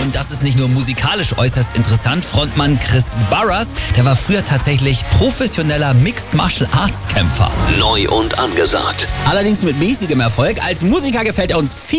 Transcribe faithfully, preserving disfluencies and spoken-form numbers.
Und das ist nicht nur musikalisch äußerst interessant. Frontmann Chris Burrers, der war früher tatsächlich professioneller Mixed Martial Arts Kämpfer. Neu und angesagt. Allerdings mit mäßigem Erfolg. Als Musiker gefällt er uns viel